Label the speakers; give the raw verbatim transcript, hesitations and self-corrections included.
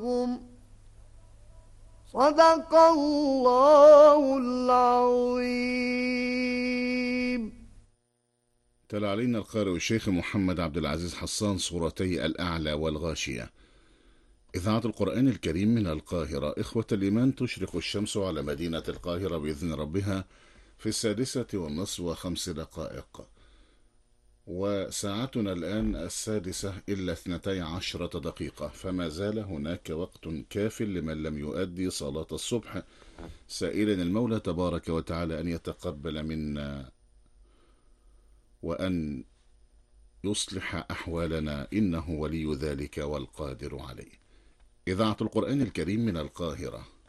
Speaker 1: صدق الله العظيم.
Speaker 2: تلا علينا القارئ الشيخ محمد عبد العزيز حسان سورتي الأعلى والغاشية. إذاعة القرآن الكريم من القاهرة. إخوة الإيمان، تشرق الشمس على مدينة القاهرة بإذن ربها في السادسة والنصف وخمس دقائق، وساعتنا الآن السادسة إلا اثنتي عشرة دقيقة، فما زال هناك وقت كاف لمن لم يؤدي صلاة الصبح، سائلا المولى تبارك وتعالى أن يتقبل منا وأن يصلح أحوالنا، إنه ولي ذلك والقادر عليه. إذاعة القرآن الكريم من القاهرة